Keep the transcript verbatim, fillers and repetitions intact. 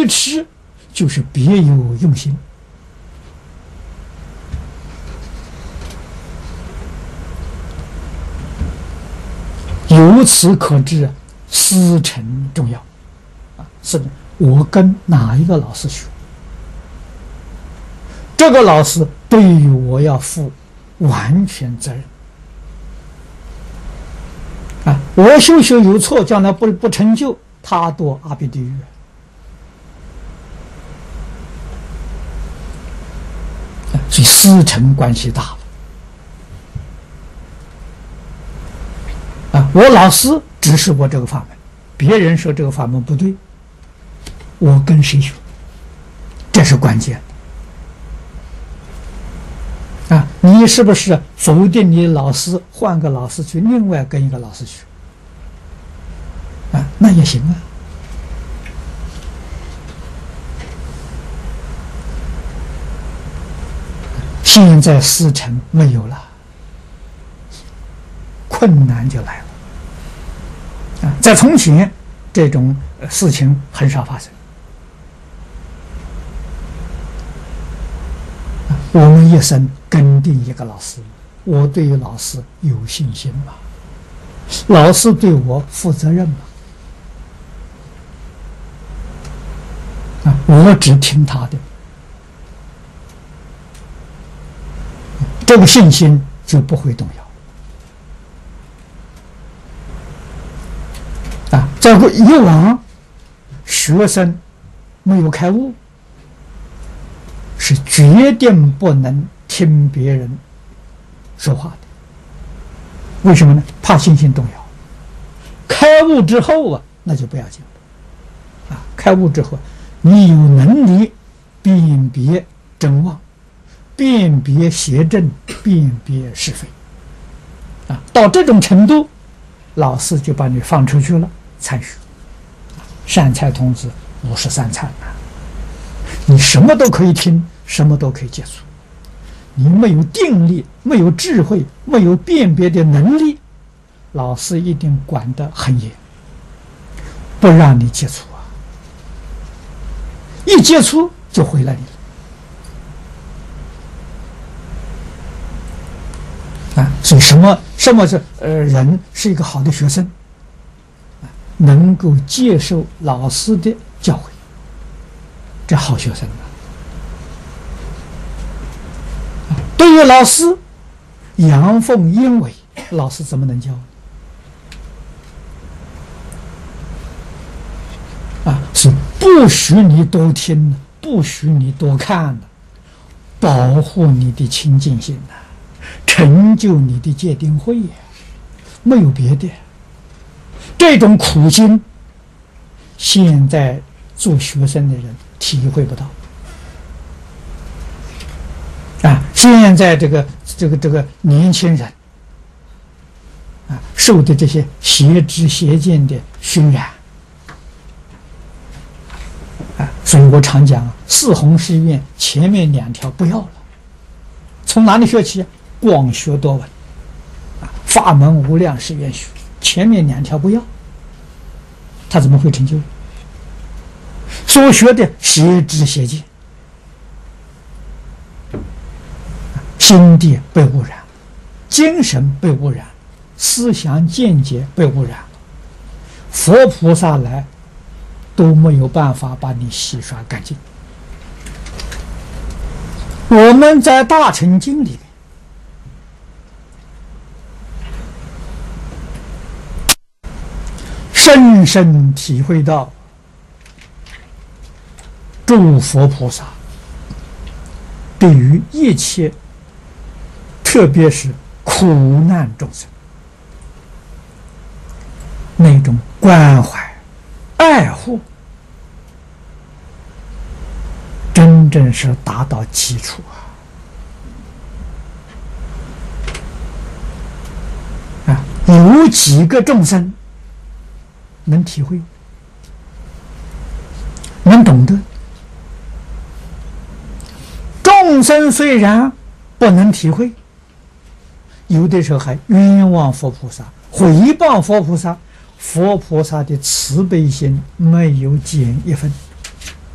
愚痴，就是别有用心。由此可知，师承重要啊！是的，我跟哪一个老师学，这个老师对于我要负完全责任啊！我修修有错，将来不不成就，他堕阿鼻地狱。所以师承关系大了啊！我老师指示我这个法门，别人说这个法门不对，我跟谁学？这是关键啊！你是不是否定你老师，换个老师去，另外跟一个老师学啊？那也行啊。现在师承没有了，困难就来了啊！在从前，这种事情很少发生。我们一生跟定一个老师，我对于老师有信心吗？老师对我负责任吗？啊，我只听他的。这个信心就不会动摇啊！在以往，学生没有开悟，是决定不能听别人说话的。为什么呢？怕信心动摇。开悟之后啊，那就不要紧了啊！开悟之后，你有能力辨别真妄，辨别邪正，辨别是非啊！到这种程度，老师就把你放出去了，参学。善财童子五十三参啊，你什么都可以听，什么都可以接触。你没有定力，没有智慧，没有辨别的能力，老师一定管得很严，不让你接触啊！一接触就毁了你了。啊，所以什么什么是呃人是一个好的学生，啊，能够接受老师的教诲，这好学生啊。啊，对于老师阳奉阴违，老师怎么能教？啊，是不许你多听，不许你多看，保护你的清净心呐。成就你的戒定慧呀，没有别的。这种苦心，现在做学生的人体会不到啊！现在这个这个这个年轻人啊，受的这些邪知邪见的熏染啊，所以我常讲，四弘誓愿前面两条不要了，从哪里学起？广学多闻啊，法门无量誓愿学，前面两条不要，他怎么会成就？所学的邪知邪见，心地被污染，精神被污染，思想见解被污染，佛菩萨来都没有办法把你洗刷干净。我们在大乘经里面深深体会到诸佛菩萨对于一切，特别是苦难众生那种关怀爱护，真正是达到基础啊！啊，有几个众生能体会，能懂得。众生虽然不能体会，有的时候还冤枉佛菩萨，毁谤佛菩萨，佛菩萨的慈悲心没有减一分。